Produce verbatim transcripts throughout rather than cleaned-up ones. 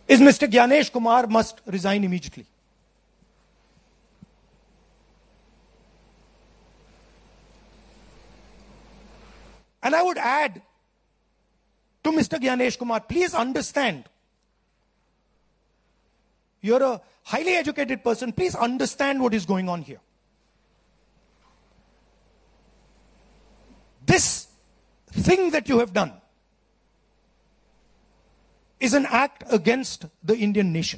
is Mister Gyanesh Kumar must resign immediately. And I would add to Mister Gyanesh Kumar, please understand, you're a highly educated person, please understand what is going on here. This thing that you have done is an act against the Indian nation.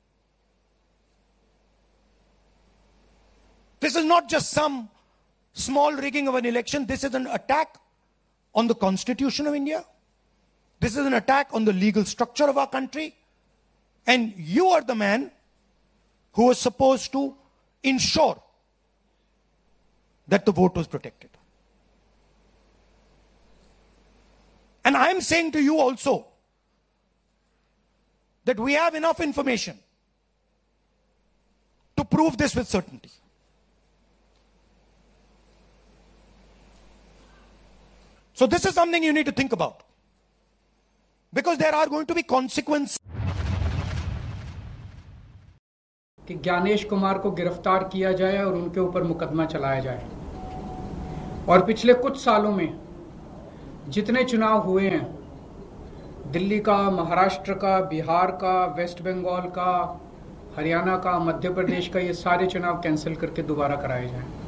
This is not just some small rigging of an election. This is an attack on the Constitution of India. This is an attack on the legal structure of our country. And you are the man who was supposed to ensure that the vote was protected. And I am saying to you also that we have enough information to prove this with certainty. So this is something you need to think about, because there are going to be consequences. कि ज्ञानेश कुमार को गिरफ्तार किया जाए और उनके ऊपर मुकदमा चलाया जाए। और पिछले कुछ सालों में जितने चुनाव हुए हैं, दिल्ली का, महाराष्ट्र का, बिहार का, वेस्ट बंगाल का, हरियाणा का, मध्य प्रदेश का, ये सारे चुनाव कैंसिल करके दोबारा कराए जाएं।